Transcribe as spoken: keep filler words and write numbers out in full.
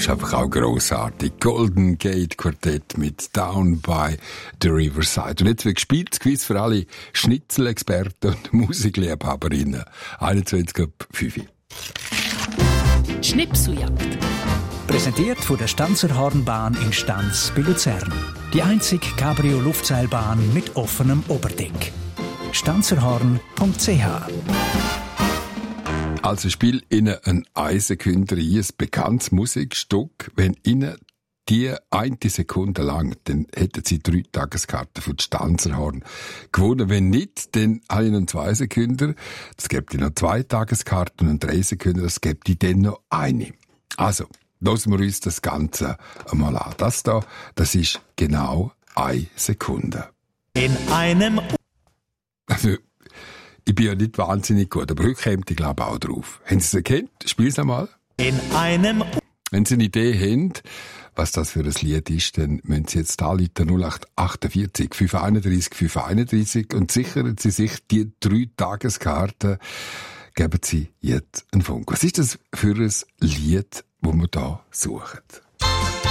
ist einfach auch grossartig. Golden Gate Quartett mit Down by the Riverside. Und jetzt wird gespielt, das Quiz für alle Schnitzelexperten und Musikliebhaberinnen. einundzwanzig ab fünf. Schnipseljagd. Präsentiert von der Stanzer Hornbahn in Stanz bei Luzern. Die einzige Cabrio-Luftseilbahn mit offenem Oberdeck. stanzerhorn punkt c h. Also spiel Ihnen ein Eisenkünder ein, ein bekanntes Musikstück. Wenn Ihnen die eine Sekunde lang, dann hätten Sie drei Tageskarten für die Stanzerhorn gewonnen. Wenn nicht, dann habe ich noch zwei Sekunden. Das gibt Ihnen noch zwei Tageskarten und drei Sekunden, das gibt Ihnen dann noch eine. Also, lassen wir uns das Ganze einmal an. Das da, das ist genau eine Sekunde. In einem... Also, ich bin ja nicht wahnsinnig gut, aber heute kommt ich glaube auch drauf. Haben Sie es erkannt? Spiel es einmal. In einem... Wenn Sie eine Idee haben, was das für ein Lied ist, dann müssen Sie jetzt anrufen null acht achtundvierzig fünf einunddreissig fünf einunddreissig und sichern Sie sich die drei Tageskarten. Geben Sie jetzt einen Funk. Was ist das für ein Lied, das wir hier suchen?